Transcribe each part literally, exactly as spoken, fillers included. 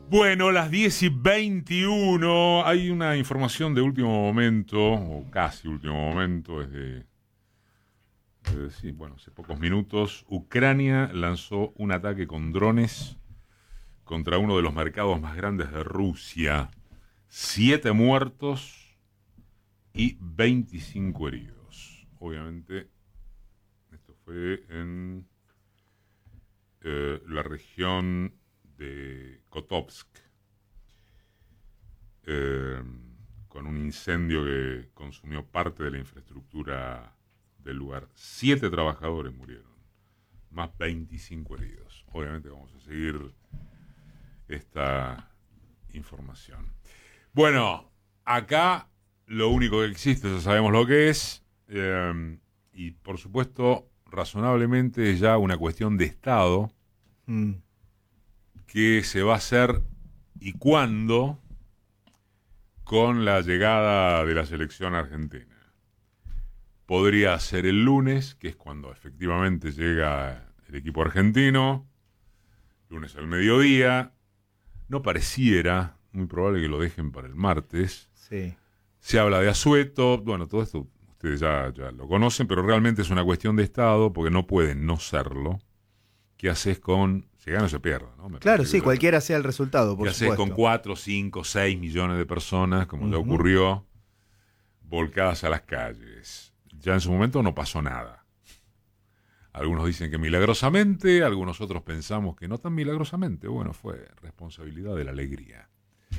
Bueno, las diez y veintiuno. Hay una información de último momento, o casi último momento, desde, desde sí, bueno, hace pocos minutos. Ucrania lanzó un ataque con drones contra uno de los mercados más grandes de Rusia. Siete muertos y veinticinco heridos. Obviamente, esto fue en eh, la región de Kotovsk, eh, con un incendio que consumió parte de la infraestructura del lugar. Siete trabajadores murieron, más veinticinco heridos. Obviamente vamos a seguir esta información. Bueno, acá lo único que existe, ya sabemos lo que es, eh, y por supuesto, razonablemente es ya una cuestión de Estado. Mm. ¿Qué se va a hacer y cuándo con la llegada de la selección argentina? Podría ser el lunes, que es cuando efectivamente llega el equipo argentino, lunes al mediodía. No pareciera, muy probable que lo dejen para el martes. Sí. Se habla de asueto, bueno, todo esto ustedes ya, ya lo conocen, pero realmente es una cuestión de Estado, porque no pueden no serlo. ¿Qué haces con... se gana o se pierda, ¿no? Me claro, sí, cualquiera sea el resultado, por ¿Qué supuesto. haces con cuatro, cinco, seis millones de personas, como uh-huh. ya ocurrió, volcadas a las calles? Ya en su momento no pasó nada. Algunos dicen que milagrosamente, algunos otros pensamos que no tan milagrosamente. Bueno, fue responsabilidad de la alegría.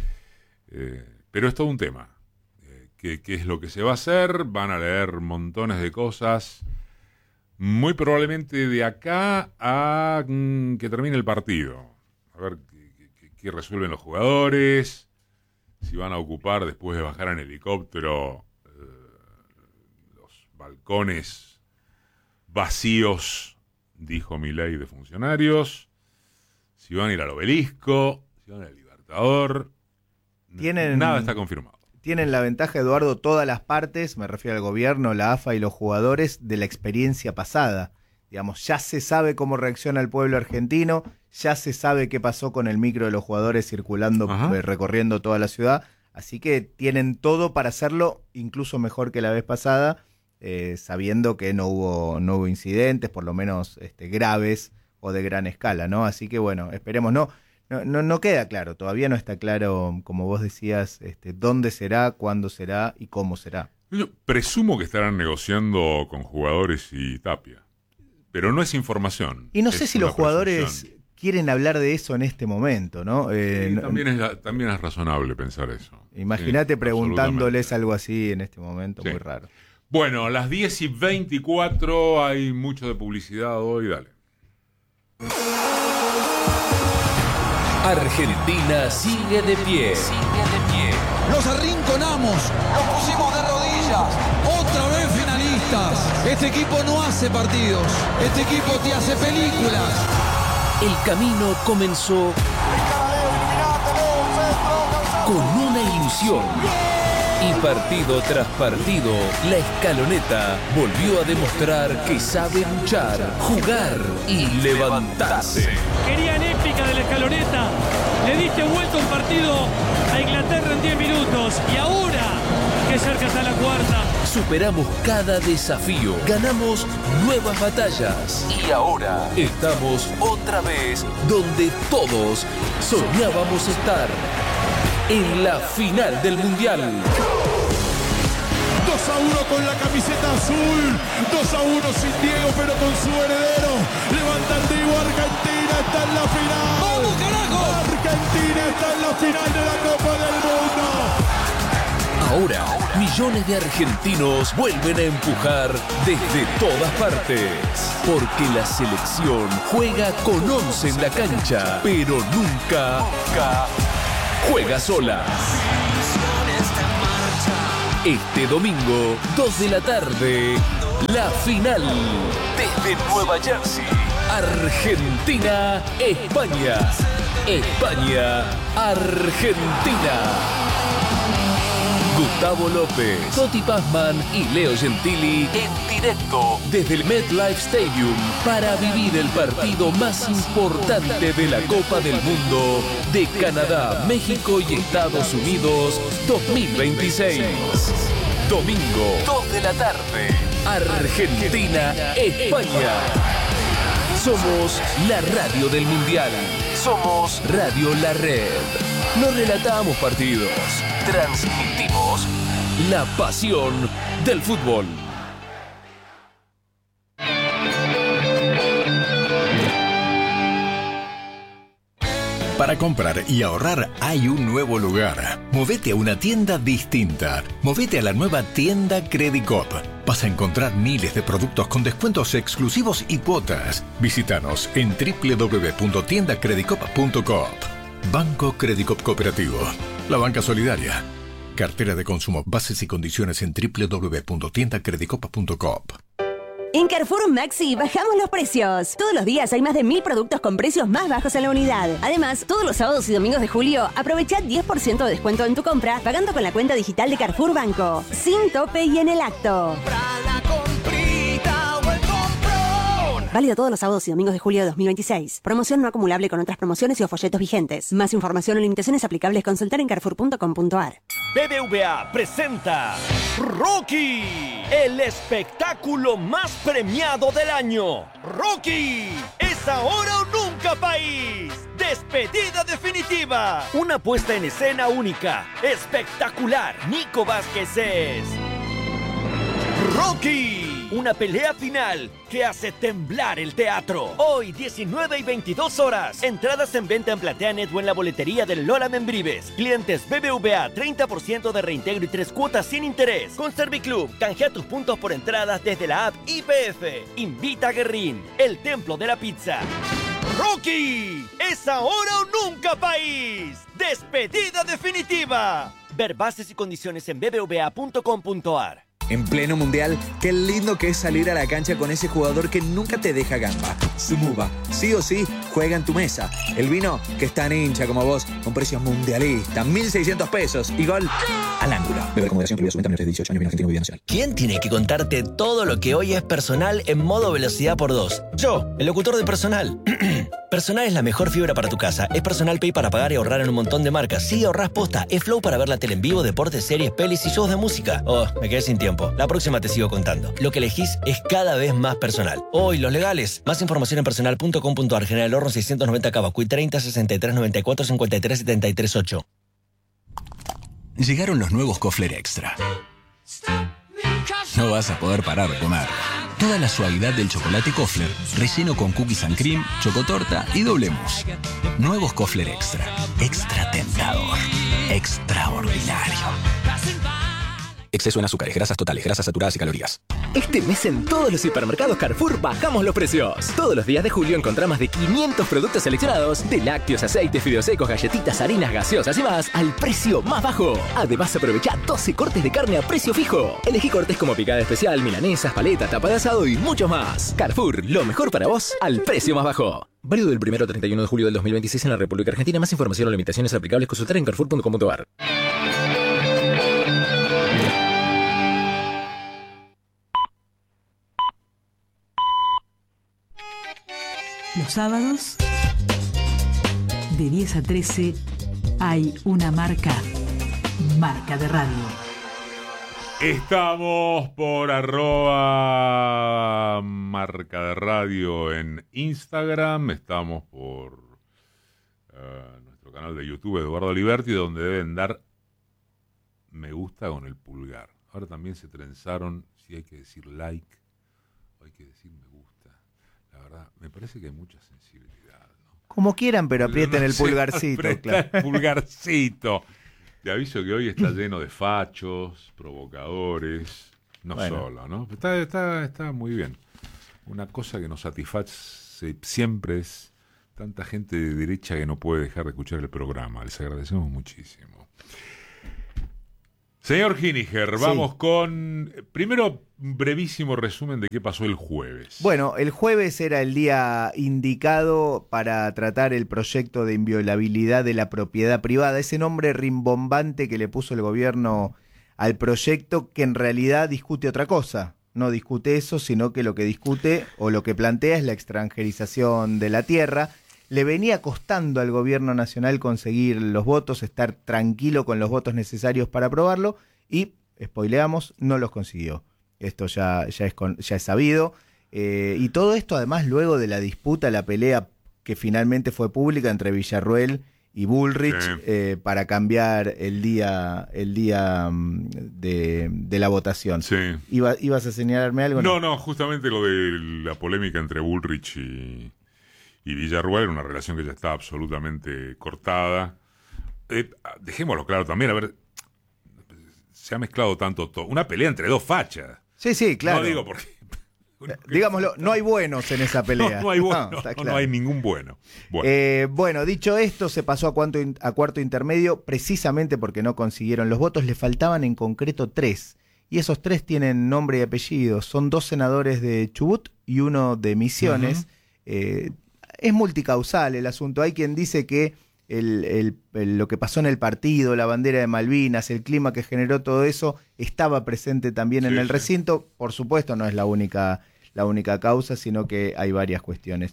Eh, pero es todo un tema. Eh, ¿qué, ¿Qué es lo que se va a hacer? Van a leer montones de cosas... Muy probablemente de acá a mm, que termine el partido. A ver qué, qué, qué resuelven los jugadores. Si van a ocupar después de bajar en helicóptero eh, los balcones vacíos, dijo Milei, de funcionarios. Si van a ir al Obelisco, si van al Libertador. ¿Tienen... Nada está confirmado. Tienen la ventaja, Eduardo, todas las partes, me refiero al gobierno, la A F A y los jugadores, de la experiencia pasada. Digamos, ya se sabe cómo reacciona el pueblo argentino, ya se sabe qué pasó con el micro de los jugadores circulando, eh, recorriendo toda la ciudad, así que tienen todo para hacerlo incluso mejor que la vez pasada, eh, sabiendo que no hubo, no hubo incidentes, por lo menos este, graves o de gran escala, ¿no? Así que bueno, esperemos, no... No, no, no queda claro, todavía no está claro, como vos decías, este, dónde será, cuándo será y cómo será. Yo presumo que estarán negociando con jugadores y Tapia, pero no es información. Y no sé si los jugadores quieren hablar de eso en este momento, ¿no? Eh, sí, también, es, también es razonable pensar eso. Imagínate sí, preguntándoles algo así en este momento, sí. Muy raro. Bueno, a las diez y veinticuatro hay mucho de publicidad hoy, dale. Argentina sigue de pie. Sigue de pie. Los arrinconamos, los pusimos de rodillas. Otra vez finalistas. Este equipo no hace partidos. Este equipo te hace películas. El camino comenzó con una ilusión. Y partido tras partido, la Escaloneta volvió a demostrar que sabe luchar, jugar y levantarse. Querían épica de la Escaloneta. Le diste vuelta un partido a Inglaterra en diez minutos. Y ahora, que cerca está la cuarta. Superamos cada desafío, ganamos nuevas batallas. Y ahora estamos otra vez donde todos soñábamos estar. En la final del Mundial. dos a uno con la camiseta azul. dos a uno sin Diego, pero con su heredero. Levanta el Diego, Argentina está en la final. ¡Vamos, carajo! Argentina está en la final de la Copa del Mundo. Ahora, millones de argentinos vuelven a empujar desde todas partes. Porque la selección juega con once en la cancha, pero nunca... nunca juega sola. Este domingo, dos de la tarde, la final. Desde Nueva Jersey, Argentina, España. España, Argentina. Gustavo López, Toti Pazman y Leo Gentili en directo desde el MetLife Stadium para vivir el partido más importante de la Copa del Mundo de Canadá, México y Estados Unidos dos mil veintiséis. Domingo, dos de la tarde. Argentina, España. Somos la radio del Mundial. Somos Radio La Red. No relatamos partidos. Transmitimos la pasión del fútbol. Para comprar y ahorrar hay un nuevo lugar. Movete a una tienda distinta. Movete a la nueva tienda Credicop. Vas a encontrar miles de productos con descuentos exclusivos y cuotas. Visítanos en doble u doble u doble u punto tienda credicop punto coop. Banco Credicop Cooperativo. La banca solidaria. Cartera de consumo. Bases y condiciones en doble u doble u doble u punto tienda credicop punto coop. En Carrefour Maxi bajamos los precios. Todos los días hay más de mil productos con precios más bajos en la unidad. Además, todos los sábados y domingos de julio, aprovecha diez por ciento de descuento en tu compra pagando con la cuenta digital de Carrefour Banco. Sin tope y en el acto. Válido todos los sábados y domingos de julio de dos mil veintiséis. Promoción no acumulable con otras promociones y o folletos vigentes. Más información o limitaciones aplicables consultar en carrefour punto com punto a r. B B V A presenta Rocky, el espectáculo más premiado del año. Rocky, es ahora o nunca, país. Despedida definitiva. Una puesta en escena única, espectacular. Nico Vázquez es Rocky. Una pelea final que hace temblar el teatro. Hoy, diecinueve y veintidós horas. Entradas en venta en PlateaNet o en la boletería del Lola Membrives. Clientes B B V A, treinta por ciento de reintegro y tres cuotas sin interés. Con Serviclub, canjea tus puntos por entradas desde la app I P F. Invita a Guerrín, el templo de la pizza. ¡Rocky! ¡Es ahora o nunca, país! ¡Despedida definitiva! Ver bases y condiciones en b b v a punto com punto a r. En pleno mundial, qué lindo que es salir a la cancha con ese jugador que nunca te deja gamba. Sumuba, sí o sí, juega en tu mesa. El vino que es tan hincha como vos, con precios mundialistas, mil seiscientos pesos y gol al ángulo. Beber con moderación, prohibido su venta menores de dieciocho años, bien argentino, Vida Nacional. ¿Quién tiene que contarte todo lo que hoy es Personal en modo velocidad por dos? Yo, el locutor de Personal. Personal es la mejor fibra para tu casa. Es Personal Pay para pagar y ahorrar en un montón de marcas. Sí, ahorrás posta. Es Flow para ver la tele en vivo, deportes, series, pelis y shows de música. Oh, me quedé sin tiempo. La próxima te sigo contando. Lo que elegís es cada vez más personal. Hoy, los legales. Más información en personal punto com punto a r. General Horno seiscientos noventa Cavacuy treinta sesenta y tres noventa y cuatro cincuenta y tres setenta y tres ocho. Llegaron los nuevos Kofler Extra. No vas a poder parar de comer. Toda la suavidad del chocolate Kofler, relleno con cookies and cream, chocotorta y doble mousse. Nuevos Kofler Extra. Extra tentador. Extraordinario. Exceso en azúcares, grasas totales, grasas saturadas y calorías. Este mes en todos los supermercados Carrefour bajamos los precios. Todos los días de julio encontrás más de quinientos productos seleccionados, de lácteos, aceites, fideos secos, galletitas, harinas, gaseosas y más, al precio más bajo. Además, aprovecha doce cortes de carne a precio fijo. Elegí cortes como picada especial, milanesas, paleta, tapa de asado y mucho más. Carrefour, lo mejor para vos, al precio más bajo. Válido del primero al treinta y uno de julio del dos mil veintiséis en la República Argentina. Más información o limitaciones aplicables consultar en carrefour punto com punto a r. Los sábados, de diez a trece, hay una marca, marca de radio. Estamos por arroba marca de radio en Instagram. Estamos por uh, nuestro canal de YouTube, Eduardo Liberti, donde deben dar me gusta con el pulgar. Ahora también se trenzaron si hay que decir like o hay que decir me gusta. La verdad, me parece que hay mucha sensibilidad, ¿no? Como quieran, pero aprieten no el pulgarcito. Claro. El pulgarcito. Te aviso que hoy está lleno de fachos, provocadores, no bueno. solo, ¿no? Está, está, está muy bien. Una cosa que nos satisface siempre es tanta gente de derecha que no puede dejar de escuchar el programa. Les agradecemos muchísimo. Señor Hiniger, vamos sí. con, primero, un brevísimo resumen de qué pasó el jueves. Bueno, el jueves era el día indicado para tratar el proyecto de inviolabilidad de la propiedad privada, ese nombre rimbombante que le puso el gobierno al proyecto que en realidad discute otra cosa. No discute eso, sino que lo que discute o lo que plantea es la extranjerización de la tierra. Le venía costando al gobierno nacional conseguir los votos, estar tranquilo con los votos necesarios para aprobarlo y, spoileamos, no los consiguió. Esto ya, ya, es, con, ya es sabido. Eh, y todo esto además luego de la disputa, la pelea que finalmente fue pública entre Villarruel y Bullrich sí. eh, para cambiar el día el día de, de la votación. Sí. ¿Iba, ¿Ibas a señalarme algo? No, no, justamente lo de la polémica entre Bullrich y, y Villarruel era una relación que ya estaba absolutamente cortada. Eh, dejémoslo claro también, a ver, se ha mezclado tanto todo. Una pelea entre dos fachas. Sí, sí, claro. No digo porque... Digámoslo, no hay buenos en esa pelea. No, no hay bueno, no, no, no hay ningún bueno. Bueno. Eh, bueno, dicho esto, se pasó a, cuarto, a cuarto intermedio precisamente porque no consiguieron los votos. Le faltaban en concreto tres. Y esos tres tienen nombre y apellido. Son dos senadores de Chubut y uno de Misiones. Uh-huh. eh, es multicausal el asunto. Hay quien dice que el, el, el, lo que pasó en el partido, la bandera de Malvinas, el clima que generó todo eso, estaba presente también sí, en el sí. recinto. Por supuesto, no es la única, la única causa, sino que hay varias cuestiones.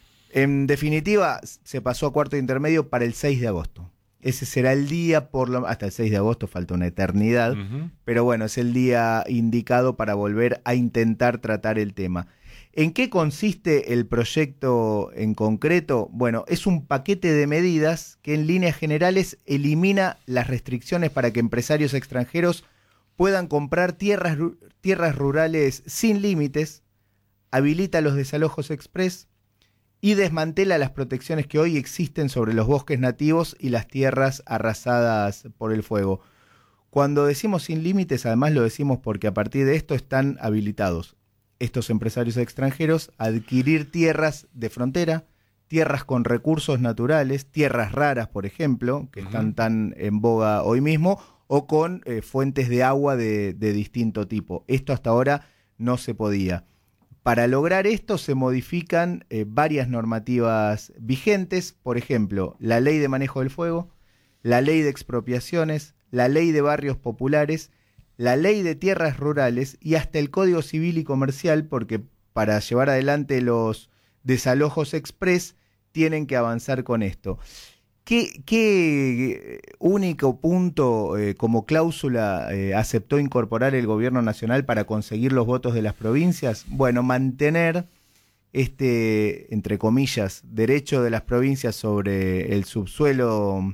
En definitiva, se pasó a cuarto intermedio para el seis de agosto. Ese será el día, por lo, hasta el seis de agosto falta una eternidad, uh-huh. pero bueno, es el día indicado para volver a intentar tratar el tema. ¿En qué consiste el proyecto en concreto? Bueno, es un paquete de medidas que en líneas generales elimina las restricciones para que empresarios extranjeros puedan comprar tierras, tierras rurales sin límites, habilita los desalojos express y desmantela las protecciones que hoy existen sobre los bosques nativos y las tierras arrasadas por el fuego. Cuando decimos sin límites, además lo decimos porque a partir de esto están habilitados estos empresarios extranjeros a adquirir tierras de frontera, tierras con recursos naturales, tierras raras, por ejemplo, que uh-huh. están tan en boga hoy mismo, o con eh, fuentes de agua de, de distinto tipo. Esto hasta ahora no se podía. Para lograr esto se modifican eh, varias normativas vigentes, por ejemplo, la Ley de Manejo del Fuego, la Ley de Expropiaciones, la Ley de Barrios Populares, la Ley de Tierras Rurales y hasta el Código Civil y Comercial, porque para llevar adelante los desalojos express tienen que avanzar con esto. ¿Qué, qué único punto eh, como cláusula eh, aceptó incorporar el gobierno nacional para conseguir los votos de las provincias? Bueno, mantener este, entre comillas, derecho de las provincias sobre el subsuelo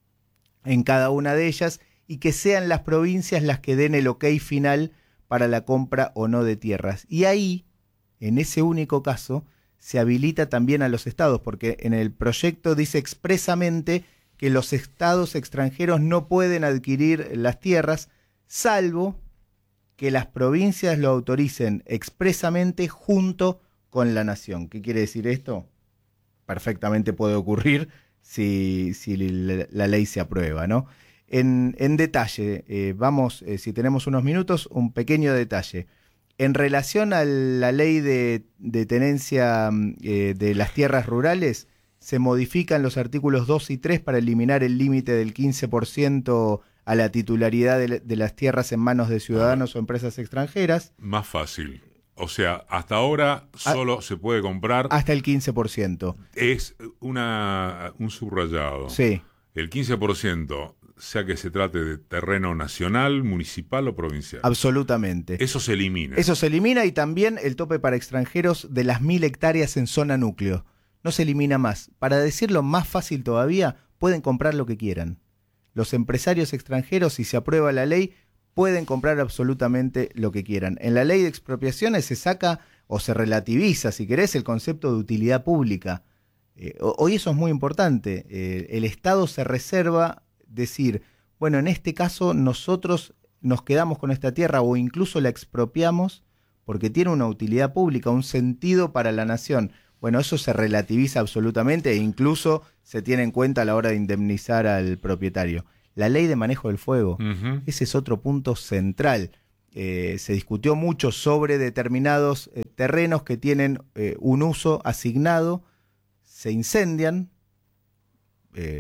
en cada una de ellas, y que sean las provincias las que den el ok final para la compra o no de tierras. Y ahí, en ese único caso, se habilita también a los estados, porque en el proyecto dice expresamente que los estados extranjeros no pueden adquirir las tierras, salvo que las provincias lo autoricen expresamente junto con la nación. ¿Qué quiere decir esto? Perfectamente puede ocurrir si, si la, la ley se aprueba, ¿no? En, en detalle, eh, vamos, eh, si tenemos unos minutos, un pequeño detalle. En relación a la ley de, de tenencia eh, de las tierras rurales, se modifican los artículos dos y tres para eliminar el límite del quince por ciento a la titularidad de, de las tierras en manos de ciudadanos o empresas extranjeras. Más fácil. O sea, hasta ahora solo a, se puede comprar... Hasta el quince por ciento. Es una, un subrayado. Sí. El quince por ciento... sea que se trate de terreno nacional, municipal o provincial. Absolutamente. Eso se elimina. Eso se elimina y también el tope para extranjeros de las mil hectáreas en zona núcleo. No se elimina más. Para decirlo más fácil todavía, pueden comprar lo que quieran. Los empresarios extranjeros, si se aprueba la ley, pueden comprar absolutamente lo que quieran. En la ley de expropiaciones se saca o se relativiza, si querés, el concepto de utilidad pública. Eh, hoy eso es muy importante. Eh, el Estado se reserva decir, bueno, en este caso nosotros nos quedamos con esta tierra o incluso la expropiamos porque tiene una utilidad pública, un sentido para la nación. Bueno, eso se relativiza absolutamente e incluso se tiene en cuenta a la hora de indemnizar al propietario. La ley de manejo del fuego, uh-huh. ese es otro punto central. Eh, se discutió mucho sobre determinados eh, terrenos que tienen eh, un uso asignado, se incendian, eh,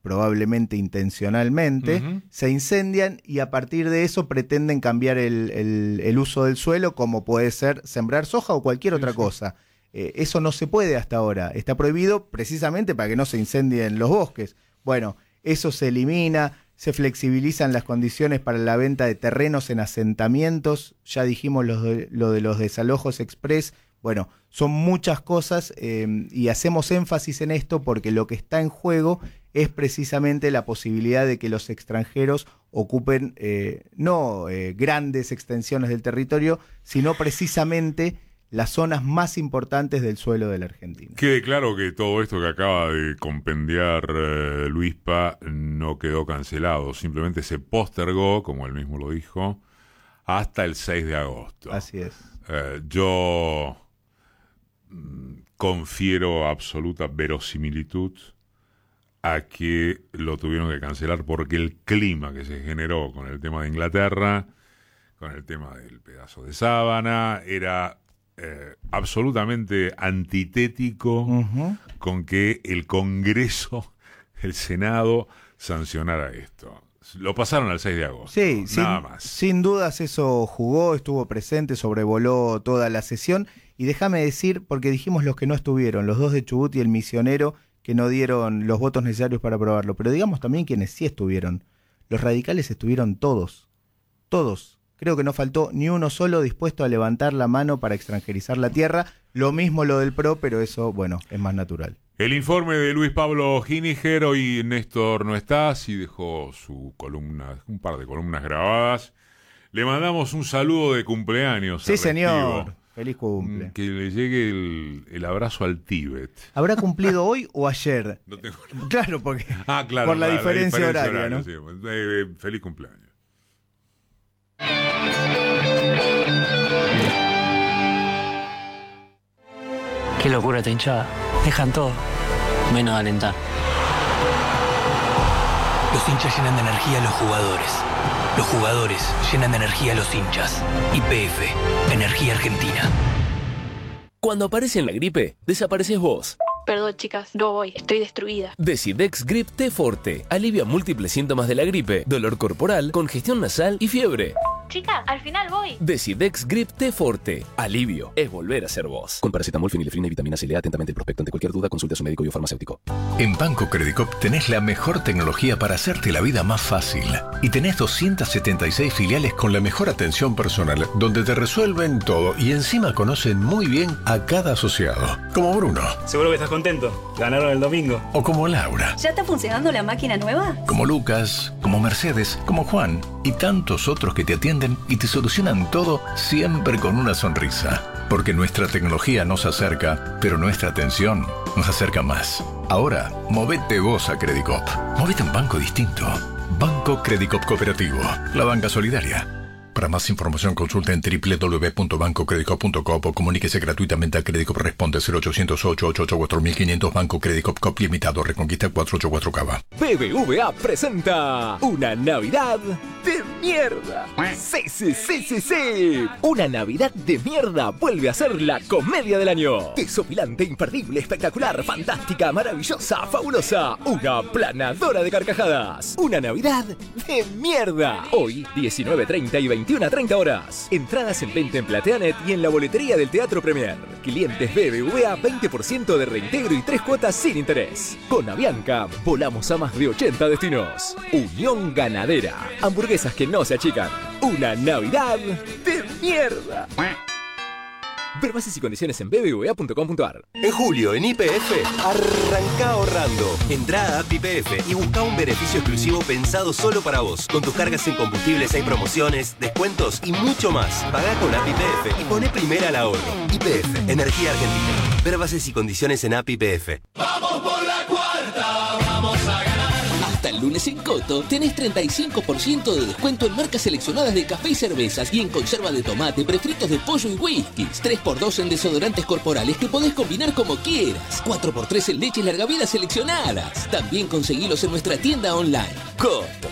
probablemente intencionalmente, uh-huh. se incendian y a partir de eso pretenden cambiar el, el, el uso del suelo, como puede ser sembrar soja o cualquier otra sí, cosa. Eh, eso no se puede hasta ahora, está prohibido precisamente para que no se incendien los bosques. Bueno, eso se elimina, se flexibilizan las condiciones para la venta de terrenos en asentamientos, ya dijimos lo de, lo de los desalojos express. Bueno, son muchas cosas eh, y hacemos énfasis en esto porque lo que está en juego es precisamente la posibilidad de que los extranjeros ocupen eh, no eh, grandes extensiones del territorio, sino precisamente las zonas más importantes del suelo de la Argentina. Quede claro que todo esto que acaba de compendiar eh, Luispa no quedó cancelado, simplemente se postergó, como él mismo lo dijo, hasta el seis de agosto. Así es. Eh, yo mm, confiero absoluta verosimilitud a que lo tuvieron que cancelar porque el clima que se generó con el tema de Inglaterra, con el tema del pedazo de sábana, era eh, absolutamente antitético uh-huh. con que el Congreso, el Senado, sancionara esto. Lo pasaron al seis de agosto, sí, nada sin, más. Sin dudas eso jugó, estuvo presente, sobrevoló toda la sesión. Y déjame decir, porque dijimos los que no estuvieron, los dos de Chubut y el Misionero, que no dieron los votos necesarios para aprobarlo. Pero digamos también quienes sí estuvieron. Los radicales estuvieron todos, todos. Creo que no faltó ni uno solo dispuesto a levantar la mano para extranjerizar la tierra. Lo mismo lo del P R O, pero eso, bueno, es más natural. El informe de Luis Pablo Giniger, hoy Néstor no está, sí dejó su columna, un par de columnas grabadas. Le mandamos un saludo de cumpleaños. Sí, señor. Feliz cumple. Que le llegue el, el abrazo al Tíbet. ¿Habrá cumplido hoy o ayer? No tengo... Claro, porque ah, claro, por la, la, diferencia, la diferencia horaria, horaria, ¿no? Sí. Eh, feliz cumpleaños. Qué locura esta hinchada. Dejan todo, menos alentar. Los hinchas llenan de energía a los jugadores. Los jugadores llenan de energía a los hinchas. Y P F, Energía Argentina. Cuando aparece en la gripe, desapareces vos. Perdón, chicas, no voy, estoy destruida. Decidex Grip T Forte alivia múltiples síntomas de la gripe, dolor corporal, congestión nasal y fiebre. Chicas, al final voy. Decidex Grip T Forte. Alivio es volver a ser vos. Con paracetamol, fenilefrina y vitamina C. Lea atentamente el prospecto. Ante cualquier duda, consulte a su médico y o farmacéutico. En Banco Credicop tenés la mejor tecnología para hacerte la vida más fácil. Y tenés doscientas setenta y seis filiales con la mejor atención personal, donde te resuelven todo y encima conocen muy bien a cada asociado. Como Bruno. Seguro que estás contento. Ganaron el domingo. O como Laura. ¿Ya está funcionando la máquina nueva? Como Lucas, como Mercedes, como Juan y tantos otros que te atienden y te solucionan todo siempre con una sonrisa. Porque nuestra tecnología nos acerca, pero nuestra atención nos acerca más. Ahora, movete vos a Credicop. Movete a un banco distinto. Banco Credicop Cooperativo. La banca solidaria. Para más información consulta en doble u doble u doble u punto banco credicop punto com o comuníquese gratuitamente a Credicop Responde cero ochocientos ocho ocho ocho cuatro mil quinientos Banco Credicop Cop Limitado Reconquista cuatrocientos ochenta y cuatro Cava. B B V A presenta una Navidad de mierda. Sí, sí, sí, sí, sí. Una Navidad de mierda vuelve a ser la comedia del año. Desopilante, imperdible, espectacular, fantástica, maravillosa, fabulosa. Una planadora de carcajadas. Una Navidad de mierda. Hoy, diecinueve treinta y veintiuna treinta horas. Entradas en venta en PlateaNet y en la boletería del Teatro Premier. Clientes B B V A veinte por ciento de reintegro y tres cuotas sin interés. Con Avianca volamos a más de ochenta destinos. Unión Ganadera. Hamburguesas que no se achican. Una Navidad de mierda. Ver bases y condiciones en b b v a punto com punto a r. En julio, en Y P F, arranca ahorrando. Entrá a App Y P F y busca un beneficio exclusivo pensado solo para vos. Con tus cargas en combustibles hay promociones, descuentos y mucho más. Pagá con App Y P F y poné primera al ahorro. Y P F, Energía Argentina. Ver bases y condiciones en App Y P F. ¡Vamos por la cuarta! ¡Vamos a ganar! Hasta el lunes en Coto tenés treinta y cinco por ciento de descuento en marcas seleccionadas de café y cervezas y en conserva de tomate, prefritos de pollo y whiskies. tres por dos en desodorantes corporales que podés combinar como quieras. cuatro por tres en leches larga vida seleccionadas. También conseguilos en nuestra tienda online. Coto.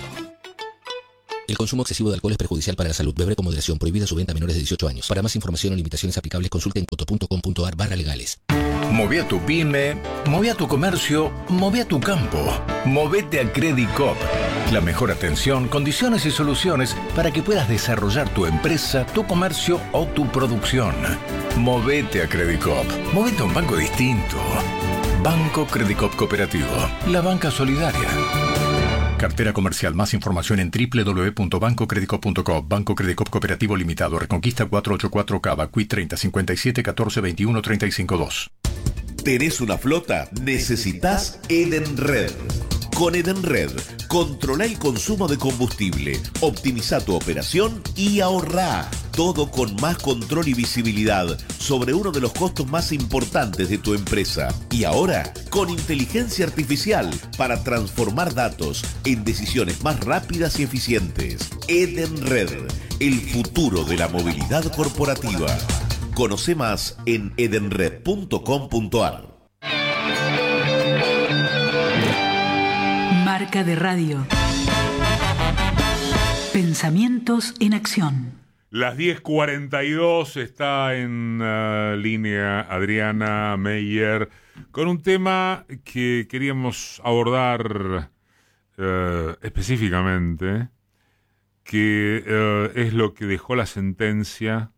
El consumo excesivo de alcohol es perjudicial para la salud. Beber con moderación. Prohibida su venta a menores de dieciocho años. Para más información o limitaciones aplicables consulte en coto punto com punto a r barra legales. Move a tu pyme, move a tu comercio, move a tu campo. Movete a Credicop. La mejor atención, condiciones y soluciones para que puedas desarrollar tu empresa, tu comercio o tu producción. Movete a Credicop. Movete a un banco distinto. Banco Credicop Cooperativo. La banca solidaria. Cartera comercial. Más información en doble u doble u doble u punto banco credicop punto com. Banco Credicop Cooperativo Limitado. Reconquista cuatrocientos ochenta y cuatro Cava. Q I treinta, cincuenta y siete, catorce, veintiuno, treinta y cinco dos. ¿Tenés una flota? Necesitas Edenred. Con Edenred, controla el consumo de combustible, optimiza tu operación y ahorrá. Todo con más control y visibilidad sobre uno de los costos más importantes de tu empresa. Y ahora, con inteligencia artificial para transformar datos en decisiones más rápidas y eficientes. Edenred, el futuro de la movilidad corporativa. Conoce más en edenred punto com punto a r. Marca de radio. Pensamientos en acción. Las diez cuarenta y dos está en uh, línea Adriana Meyer con un tema que queríamos abordar uh, específicamente, que uh, es lo que dejó la sentencia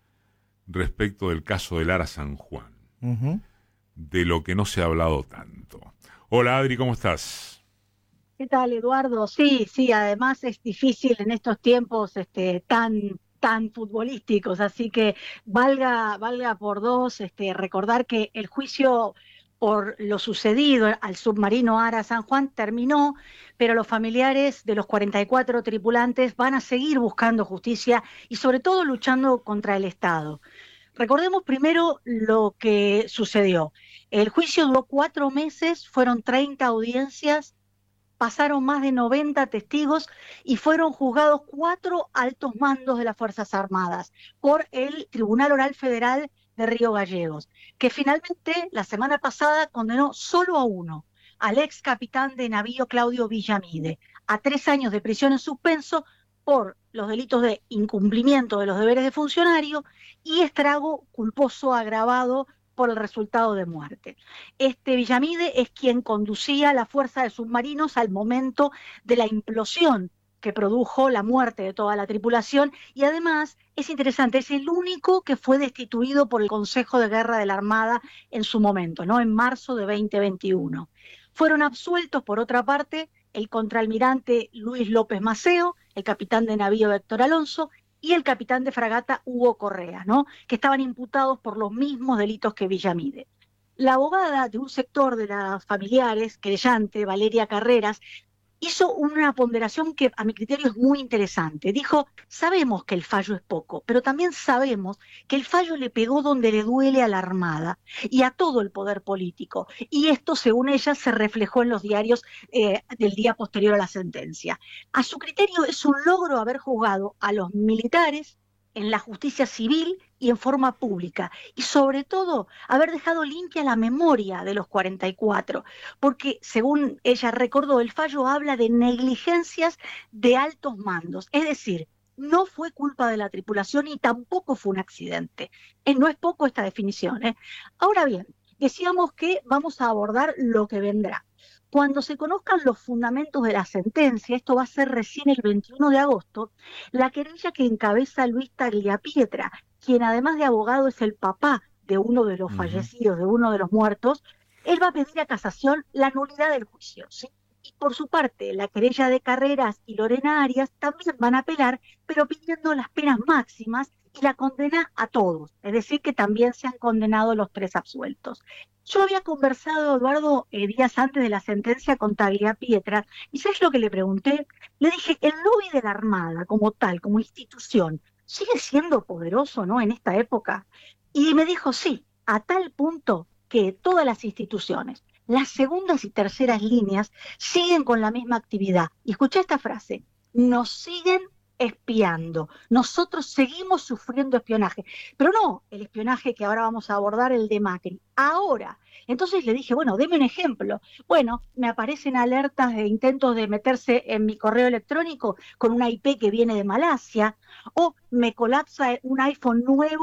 respecto del caso de Lara San Juan, uh-huh. de lo que no se ha hablado tanto. Hola Adri, ¿cómo estás? ¿Qué tal, Eduardo? Sí, sí, además es difícil en estos tiempos este, tan... tan futbolísticos, así que valga, valga por dos este, recordar que el juicio por lo sucedido al submarino Ara San Juan terminó, pero los familiares de los cuarenta y cuatro tripulantes van a seguir buscando justicia y sobre todo luchando contra el Estado. Recordemos primero lo que sucedió. El juicio duró cuatro meses, fueron treinta audiencias, pasaron más de noventa testigos y fueron juzgados cuatro altos mandos de las Fuerzas Armadas por el Tribunal Oral Federal de Río Gallegos, que finalmente la semana pasada condenó solo a uno, al ex capitán de navío Claudio Villamide, a tres años de prisión en suspenso por los delitos de incumplimiento de los deberes de funcionario y estrago culposo agravado por el resultado de muerte. Este Villamide es quien conducía la fuerza de submarinos al momento de la implosión que produjo la muerte de toda la tripulación y además es interesante, es el único que fue destituido por el Consejo de Guerra de la Armada en su momento, ¿no? En marzo de veinte veintiuno. Fueron absueltos, por otra parte, el contraalmirante Luis López Maceo, el capitán de navío Héctor Alonso y el capitán de fragata Hugo Correa, ¿no? Que estaban imputados por los mismos delitos que Villamide. La abogada de un sector de las familiares, querellante, Valeria Carreras, hizo una ponderación que a mi criterio es muy interesante. Dijo, sabemos que el fallo es poco, pero también sabemos que el fallo le pegó donde le duele a la Armada y a todo el poder político. Y esto, según ella, se reflejó en los diarios eh, del día posterior a la sentencia. A su criterio es un logro haber juzgado a los militares en la justicia civil y en forma pública, y sobre todo haber dejado limpia la memoria de los cuarenta y cuatro, porque según ella recordó, el fallo habla de negligencias de altos mandos, es decir, no fue culpa de la tripulación y tampoco fue un accidente. Eh, no es poco esta definición, ¿eh? Ahora bien, decíamos que vamos a abordar lo que vendrá. Cuando se conozcan los fundamentos de la sentencia, esto va a ser recién el veintiuno de agosto, la querella que encabeza Luis Tagliapietra, quien además de abogado es el papá de uno de los uh-huh. fallecidos, de uno de los muertos, él va a pedir a casación la nulidad del juicio, ¿sí? Y por su parte, la querella de Carreras y Lorena Arias también van a apelar, pero pidiendo las penas máximas y la condena a todos, es decir, que también se han condenado los tres absueltos. Yo había conversado, Eduardo, eh, días antes de la sentencia con Tagliapietra, y ¿sabes lo que le pregunté? Le dije, el lobby de la Armada como tal, como institución, ¿sigue siendo poderoso, no, en esta época? Y me dijo, sí, a tal punto que todas las instituciones, las segundas y terceras líneas, siguen con la misma actividad. Y escuché esta frase, nos siguen espiando. Nosotros seguimos sufriendo espionaje, pero no el espionaje que ahora vamos a abordar, el de Macri. Ahora, entonces le dije, bueno, deme un ejemplo. Bueno, me aparecen alertas de intentos de meterse en mi correo electrónico con una I P que viene de Malasia, o me colapsa un iPhone nuevo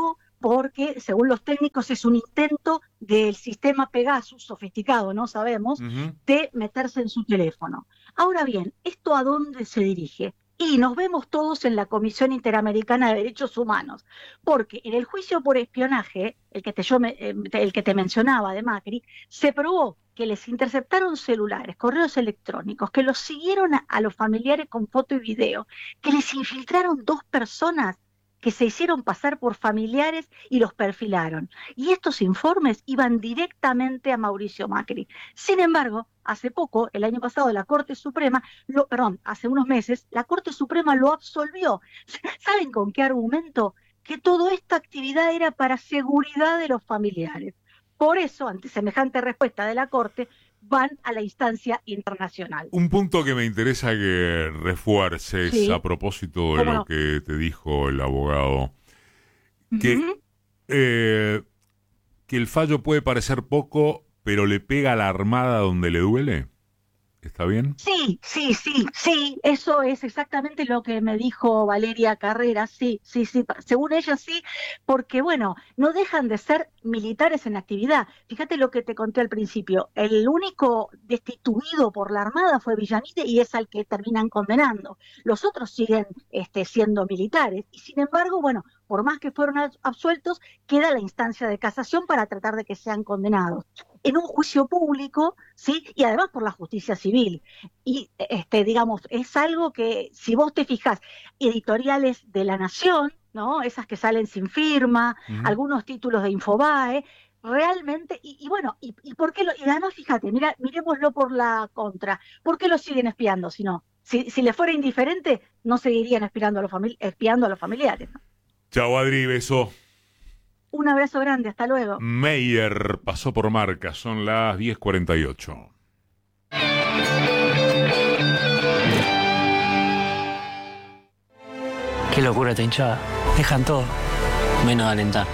porque según los técnicos es un intento del sistema Pegasus, sofisticado, no sabemos, uh-huh. de meterse en su teléfono. Ahora bien, ¿esto a dónde se dirige? Y nos vemos todos en la Comisión Interamericana de Derechos Humanos, porque en el juicio por espionaje, el que te, yo me, el que te mencionaba de Macri, se probó que les interceptaron celulares, correos electrónicos, que los siguieron a, a los familiares con foto y video, que les infiltraron dos personas que se hicieron pasar por familiares y los perfilaron. Y estos informes iban directamente a Mauricio Macri. Sin embargo, hace poco, el año pasado, la Corte Suprema, lo, perdón, hace unos meses, la Corte Suprema lo absolvió. ¿Saben con qué argumento? Que toda esta actividad era para seguridad de los familiares. Por eso, ante semejante respuesta de la Corte, van a la instancia internacional. Un punto que me interesa que refuerces sí. a propósito de lo no? que te dijo el abogado, que, uh-huh. eh, que el fallo puede parecer poco, pero le pega a la Armada donde le duele. ¿Está bien? Sí, sí, sí, sí, eso es exactamente lo que me dijo Valeria Carrera, sí, sí, sí, según ella sí, porque bueno, no dejan de ser militares en actividad. Fíjate lo que te conté al principio, el único destituido por la Armada fue Villamite y es al que terminan condenando. Los otros siguen este, siendo militares y sin embargo, bueno, por más que fueron absueltos, queda la instancia de casación para tratar de que sean condenados en un juicio público, ¿sí? Y además por la justicia civil. Y, este, digamos, es algo que, si vos te fijas, editoriales de La Nación, ¿no? Esas que salen sin firma, uh-huh. algunos títulos de Infobae, realmente, y, y bueno, y, y por qué lo, y además, fíjate, mira, miremoslo por la contra, ¿por qué lo siguen espiando? Si no, si, si les fuera indiferente, no seguirían espiando a los, famili- espiando a los familiares, ¿no? Chau, Adri, beso. Un abrazo grande, hasta luego. Meyer pasó por Marca, son las diez cuarenta y ocho. Qué locura esta hinchada. Dejan todo, menos alentar.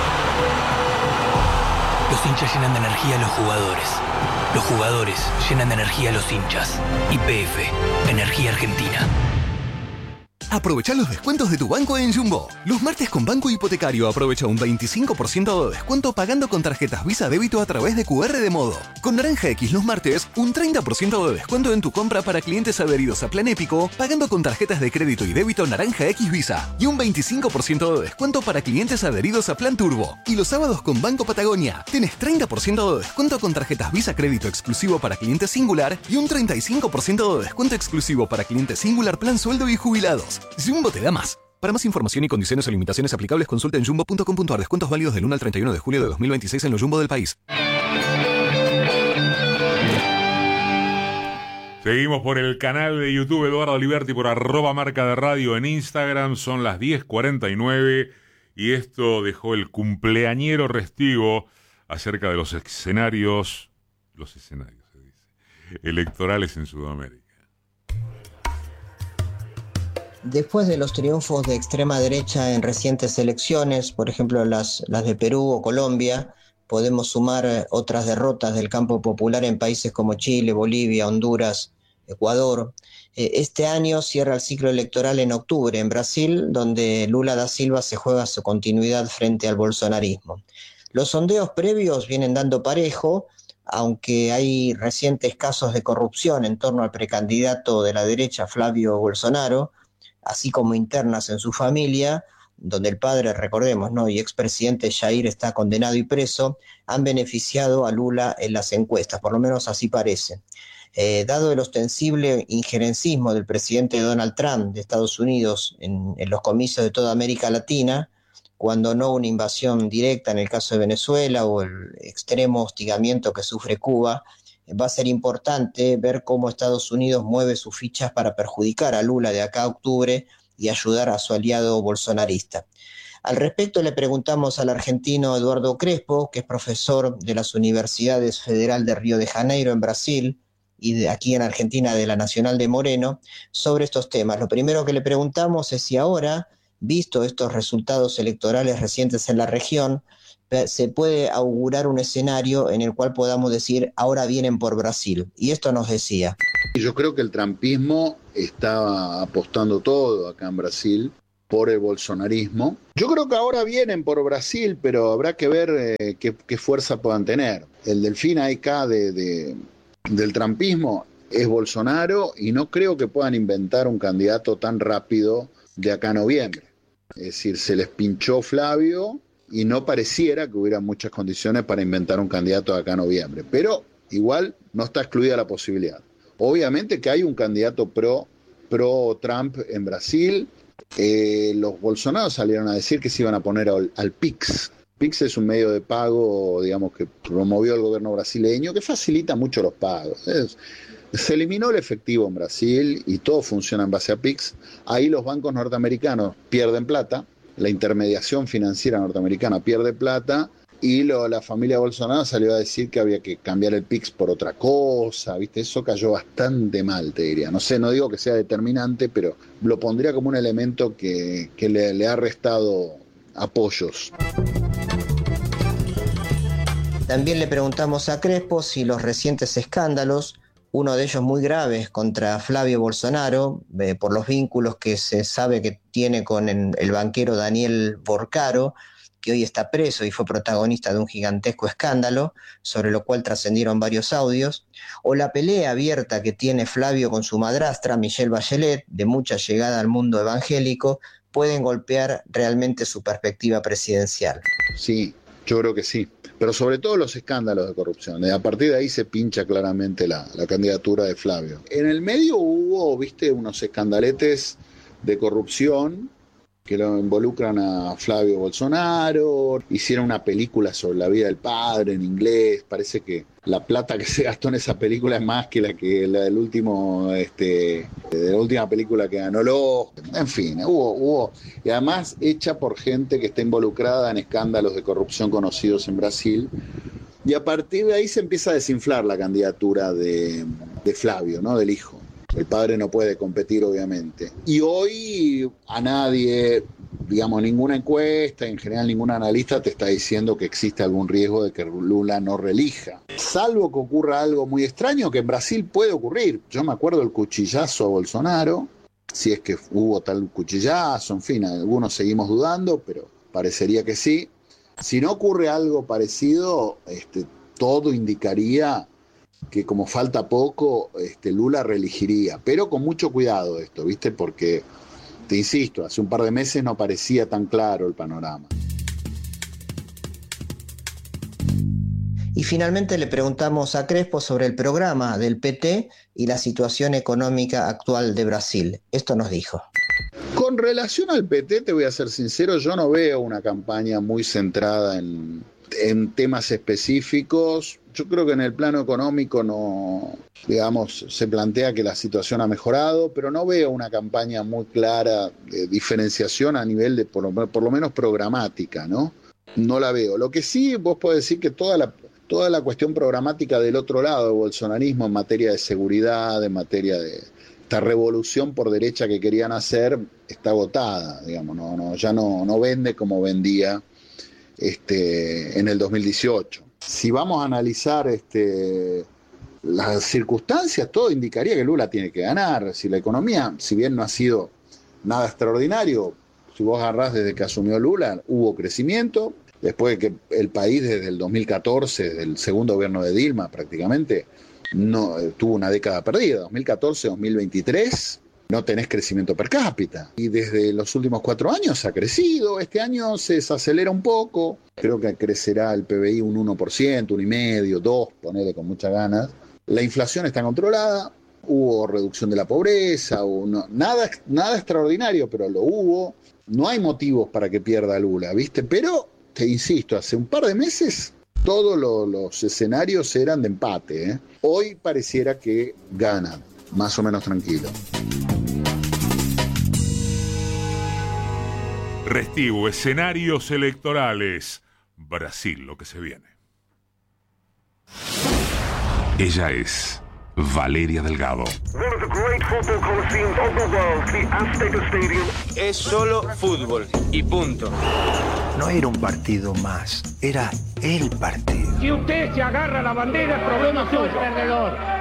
Los hinchas llenan de energía a los jugadores. Los jugadores llenan de energía a los hinchas. Y P F, Energía Argentina. Aprovecha los descuentos de tu banco en Jumbo. Los martes con Banco Hipotecario aprovecha un veinticinco por ciento de descuento pagando con tarjetas Visa Débito a través de Q R de Modo. Con Naranja X los martes, un treinta por ciento de descuento en tu compra para clientes adheridos a Plan Épico pagando con tarjetas de crédito y débito Naranja X Visa. Y un veinticinco por ciento de descuento para clientes adheridos a Plan Turbo. Y los sábados con Banco Patagonia, tenés treinta por ciento de descuento con tarjetas Visa Crédito exclusivo para clientes Singular y un treinta y cinco por ciento de descuento exclusivo para clientes Singular Plan Sueldo y Jubilados. Jumbo te da más. Para más información y condiciones o limitaciones aplicables, consulta en jumbo punto com punto a r. Descuentos válidos del uno al treinta y uno de julio de dos mil veintiséis en los Jumbo del país. Seguimos por el canal de YouTube Eduardo Liberti, por arroba marca de radio en Instagram. Son las diez cuarenta y nueve y esto dejó el cumpleañero Restivo acerca de los escenarios, los escenarios, se dice, electorales en Sudamérica. Después de los triunfos de extrema derecha en recientes elecciones, por ejemplo las, las de Perú o Colombia, podemos sumar otras derrotas del campo popular en países como Chile, Bolivia, Honduras, Ecuador. Este año cierra el ciclo electoral en octubre en Brasil, donde Lula da Silva se juega su continuidad frente al bolsonarismo. Los sondeos previos vienen dando parejo, aunque hay recientes casos de corrupción en torno al precandidato de la derecha, Flavio Bolsonaro, así como internas en su familia, donde el padre, recordemos, ¿no?, y expresidente Jair está condenado y preso, han beneficiado a Lula en las encuestas, por lo menos así parece. Eh, dado el ostensible injerencismo del presidente Donald Trump de Estados Unidos en, en los comicios de toda América Latina, cuando no una invasión directa en el caso de Venezuela o el extremo hostigamiento que sufre Cuba, va a ser importante ver cómo Estados Unidos mueve sus fichas para perjudicar a Lula de acá a octubre y ayudar a su aliado bolsonarista. Al respecto le preguntamos al argentino Eduardo Crespo, que es profesor de las Universidades Federal de Río de Janeiro en Brasil y de aquí en Argentina de la Nacional de Moreno, sobre estos temas. Lo primero que le preguntamos es si ahora, visto estos resultados electorales recientes en la región, se puede augurar un escenario en el cual podamos decir, ahora vienen por Brasil. Y esto nos decía. Yo creo que el trumpismo está apostando todo acá en Brasil por el bolsonarismo. Yo creo que ahora vienen por Brasil, pero habrá que ver eh, qué, qué fuerza puedan tener. El delfín A K de, de, del trumpismo es Bolsonaro y no creo que puedan inventar un candidato tan rápido de acá a noviembre. Es decir, se les pinchó Flavio y no pareciera que hubiera muchas condiciones para inventar un candidato de acá a noviembre. Pero igual no está excluida la posibilidad. Obviamente que hay un candidato pro, pro Trump en Brasil. Eh, los Bolsonaros salieron a decir que se iban a poner al, al Pix. Pix es un medio de pago, digamos, que promovió el gobierno brasileño, que facilita mucho los pagos. Es, se eliminó el efectivo en Brasil y todo funciona en base a Pix. Ahí los bancos norteamericanos pierden plata, la intermediación financiera norteamericana pierde plata, y lo, la familia Bolsonaro salió a decir que había que cambiar el Pix por otra cosa, ¿viste? Eso cayó bastante mal, te diría. No sé, no digo que sea determinante, pero lo pondría como un elemento que, que le, le ha restado apoyos. También le preguntamos a Crespo si los recientes escándalos, uno de ellos muy graves contra Flavio Bolsonaro, eh, por los vínculos que se sabe que tiene con el, el banquero Daniel Borcaro, que hoy está preso y fue protagonista de un gigantesco escándalo, sobre lo cual trascendieron varios audios, o la pelea abierta que tiene Flavio con su madrastra, Michelle Bachelet, de mucha llegada al mundo evangélico, pueden golpear realmente su perspectiva presidencial. Sí, yo creo que sí, pero sobre todo los escándalos de corrupción. A partir de ahí se pincha claramente la, la candidatura de Flavio. En el medio hubo, viste, unos escandaletes de corrupción que lo involucran a Flavio Bolsonaro, hicieron una película sobre la vida del padre en inglés, parece que la plata que se gastó en esa película es más que la que la del último, este, de la última película que ganó el Oscar. En fin, hubo, hubo, y además hecha por gente que está involucrada en escándalos de corrupción conocidos en Brasil, y a partir de ahí se empieza a desinflar la candidatura de, de Flavio, ¿no? Del hijo. El padre no puede competir, obviamente. Y hoy a nadie, digamos, ninguna encuesta, en general ningún analista te está diciendo que existe algún riesgo de que Lula no reelija. Salvo que ocurra algo muy extraño, que en Brasil puede ocurrir. Yo me acuerdo del cuchillazo a Bolsonaro, si es que hubo tal cuchillazo, en fin, algunos seguimos dudando, pero parecería que sí. Si no ocurre algo parecido, este, todo indicaría que como falta poco, este, Lula reelegiría, pero con mucho cuidado esto, ¿viste? Porque, te insisto, hace un par de meses no parecía tan claro el panorama. Y finalmente le preguntamos a Crespo sobre el programa del P T y la situación económica actual de Brasil. Esto nos dijo. Con relación al P T, te voy a ser sincero, yo no veo una campaña muy centrada en, en temas específicos. Yo creo que en el plano económico no, digamos, se plantea que la situación ha mejorado, pero no veo una campaña muy clara de diferenciación a nivel de, por lo, por lo menos programática, ¿no? No la veo. Lo que sí, vos podés decir que toda la, toda la cuestión programática del otro lado del bolsonarismo en materia de seguridad, en materia de esta revolución por derecha que querían hacer, está agotada, digamos, no, no, ya no, no vende como vendía este, en el dos mil dieciocho. Si vamos a analizar este, las circunstancias, todo indicaría que Lula tiene que ganar. Si la economía, si bien no ha sido nada extraordinario, si vos agarrás desde que asumió Lula, hubo crecimiento. Después de que el país desde el dos mil catorce, desde el segundo gobierno de Dilma prácticamente, no, tuvo una década perdida. dos mil catorce a dos mil veintitrés no tenés crecimiento per cápita. Y desde los últimos cuatro años ha crecido. Este año se desacelera un poco. Creo que crecerá el P B I un uno por ciento, un coma cinco por ciento, dos por ciento, ponele con muchas ganas. La inflación está controlada. Hubo reducción de la pobreza. Hubo, nada, nada extraordinario, pero lo hubo. No hay motivos para que pierda Lula, ¿viste? Pero, te insisto, hace un par de meses todos lo, los escenarios eran de empate, ¿eh? Hoy pareciera que ganan, más o menos tranquilo. Restivo, escenarios electorales. Brasil, lo que se viene. Ella es Valeria Delgado. Es solo fútbol y punto. No era un partido más, era el partido. Si usted se agarra la bandera, el problema es suyo, perdedor.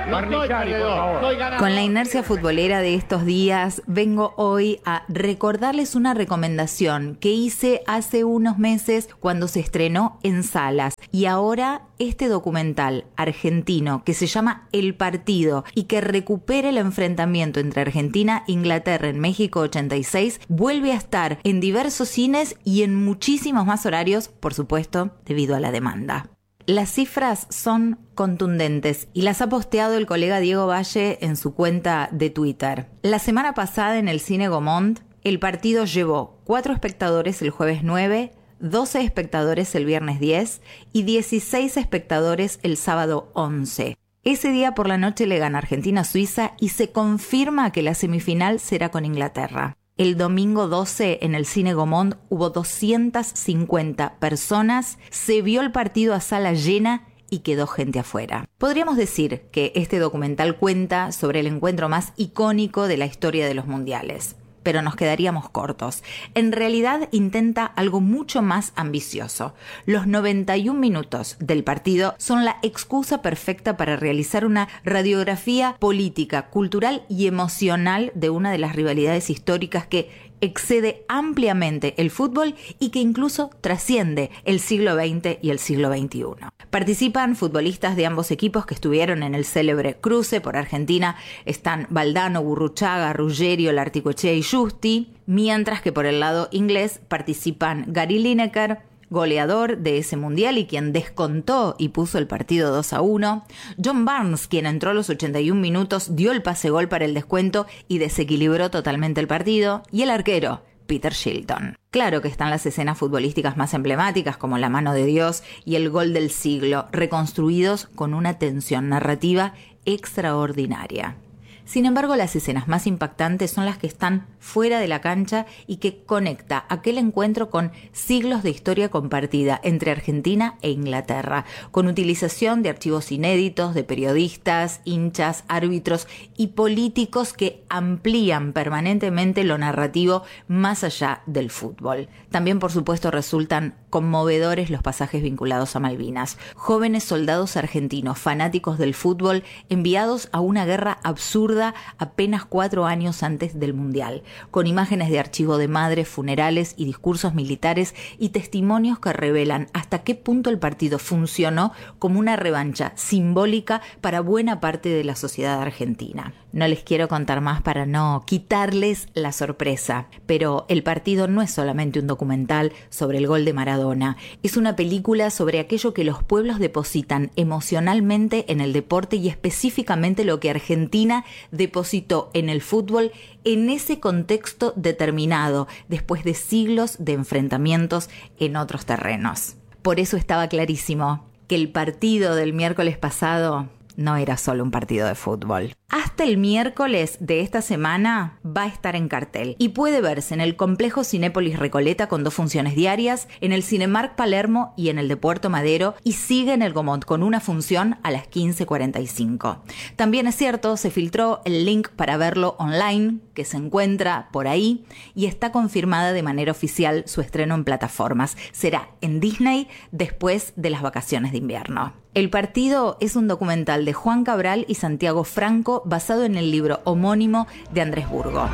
Barnechari, por favor. Con la inercia futbolera de estos días, vengo hoy a recordarles una recomendación que hice hace unos meses cuando se estrenó en salas. Y ahora este documental argentino que se llama El Partido y que recupera el enfrentamiento entre Argentina e Inglaterra en México ochenta y seis, vuelve a estar en diversos cines y en muchísimos más horarios, por supuesto, debido a la demanda. Las cifras son contundentes y las ha posteado el colega Diego Valle en su cuenta de Twitter. La semana pasada en el Cine Gaumont, El Partido llevó cuatro espectadores el jueves nueve, doce espectadores el viernes diez y dieciséis espectadores el sábado once. Ese día por la noche le gana Argentina a Suiza y se confirma que la semifinal será con Inglaterra. El domingo doce en el Cine Gaumont hubo doscientas cincuenta personas, se vio el partido a sala llena y quedó gente afuera. Podríamos decir que este documental cuenta sobre el encuentro más icónico de la historia de los mundiales, pero nos quedaríamos cortos. En realidad intenta algo mucho más ambicioso. Los noventa y un minutos del partido son la excusa perfecta para realizar una radiografía política, cultural y emocional de una de las rivalidades históricas que excede ampliamente el fútbol y que incluso trasciende el siglo veinte y el siglo veintiuno. Participan futbolistas de ambos equipos que estuvieron en el célebre cruce por Argentina. Están Valdano, Burruchaga, Ruggerio, Larticoechea y Justi, mientras que por el lado inglés participan Gary Lineker, goleador de ese mundial y quien descontó y puso el partido dos a uno, John Barnes, quien entró a los ochenta y un minutos, dio el pase gol para el descuento y desequilibró totalmente el partido, y el arquero, Peter Shilton. Claro que están las escenas futbolísticas más emblemáticas como la mano de Dios y el gol del siglo, reconstruidos con una tensión narrativa extraordinaria. Sin embargo, las escenas más impactantes son las que están fuera de la cancha y que conecta aquel encuentro con siglos de historia compartida entre Argentina e Inglaterra, con utilización de archivos inéditos, de periodistas, hinchas, árbitros y políticos que amplían permanentemente lo narrativo más allá del fútbol. También, por supuesto, resultan conmovedores los pasajes vinculados a Malvinas. Jóvenes soldados argentinos, fanáticos del fútbol, enviados a una guerra absurda apenas cuatro años antes del Mundial, con imágenes de archivo de madres, funerales y discursos militares y testimonios que revelan hasta qué punto el partido funcionó como una revancha simbólica para buena parte de la sociedad argentina. No les quiero contar más para no quitarles la sorpresa, pero El Partido no es solamente un documental sobre el gol de Maradona, es una película sobre aquello que los pueblos depositan emocionalmente en el deporte y específicamente lo que Argentina depositó en el fútbol en ese contexto determinado, después de siglos de enfrentamientos en otros terrenos. Por eso estaba clarísimo que el partido del miércoles pasado no era solo un partido de fútbol. Hasta el miércoles de esta semana va a estar en cartel y puede verse en el complejo Cinépolis Recoleta con dos funciones diarias, en el Cinemark Palermo y en el de Puerto Madero, y sigue en el Gaumont con una función a las quince cuarenta y cinco. También es cierto, se filtró el link para verlo online, que se encuentra por ahí, y está confirmada de manera oficial su estreno en plataformas. Será en Disney después de las vacaciones de invierno. El Partido es un documental de Juan Cabral y Santiago Franco basado en el libro homónimo de Andrés Burgo.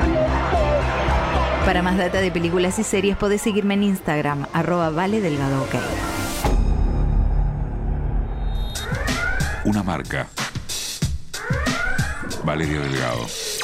Para más data de películas y series podés seguirme en Instagram, arroba Vale Delgado OK. Una marca. Valerio Delgado.